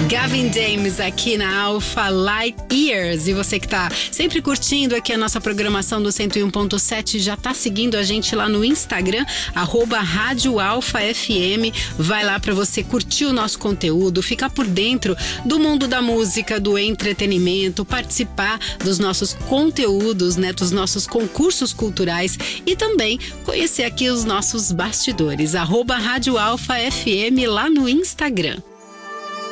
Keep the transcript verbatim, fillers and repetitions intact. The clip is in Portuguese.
Gavin James aqui na Alpha Light Years. E você que tá sempre curtindo aqui a nossa programação do cento e um ponto sete, já tá seguindo a gente lá no Instagram, arroba Rádio Alpha F M. Vai lá para você curtir o nosso conteúdo, ficar por dentro do mundo da música, do entretenimento, participar dos nossos conteúdos, né, dos nossos concursos culturais e também conhecer aqui os nossos bastidores. Arroba Rádio Alpha F M lá no Instagram.